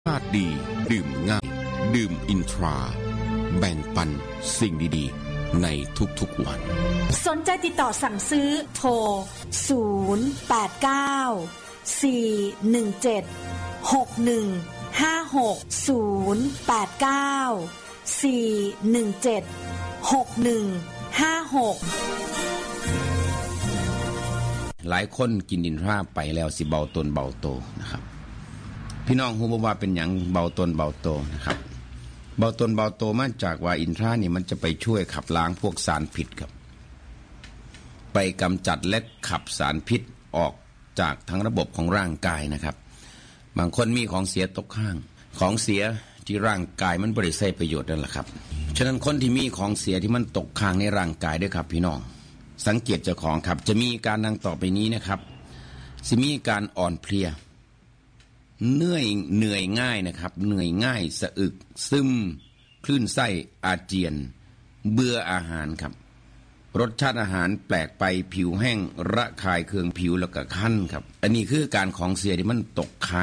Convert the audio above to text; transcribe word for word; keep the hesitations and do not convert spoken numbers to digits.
ชาติดีดื่มง่ายดื่มอินทราแบ่งปันสิ่งดีๆในทุกๆวันสนใจติดต่อสั่งซื้อโทรศูนย์ แปด เก้า สี่ หนึ่ง เจ็ด หก หนึ่ง ห้า หก ศูนย์ แปด เก้า สี่ หนึ่ง เจ็ด หก หนึ่ง ห้า หกหลายคนกินอินทราไปแล้วสิเบาตนเบาโตนะครับพี่น้องฮู้บ่ว่าเป็นหยังเบาตนเบาโตนะครับเบาตนเบาโตมาจากว่าอินทรานี่มันจะไปช่วยขับล้างพวกสารพิษครับไปกำจัดและขับสารพิษออกจากทั้งระบบของร่างกายนะครับบางคนมีของเสียตกข้างของเสียที่ร่างกายมันบ่ได้ใช้ประโยชน์นั่นแหละครับฉะนั้นคนที่มีของเสียที่มันตกค้างในร่างกายด้วยครับพี่น้องสังเกตเจ้าของครับจะมีการดังต่อไปนี้นะครับสิมีการอ่อนเพลียเหนื่อยเหนื่อยง่ายนะครับเหนื่อยง่ายสะอึกซึมคลื่นไส้อาเจียนเบื่ออาหารครับรสชาติอาหารแปลกไปผิวแห้งระคายเคืองผิวแล้วก็คันครับอันนี้คือการของเสียที่มันตกค้าง